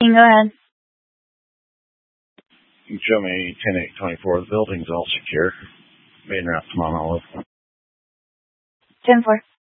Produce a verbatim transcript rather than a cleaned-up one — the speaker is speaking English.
speaking. Go ahead. You show me ten eight twenty-four. The building's all secure. Main route, come on, Olive. ten four.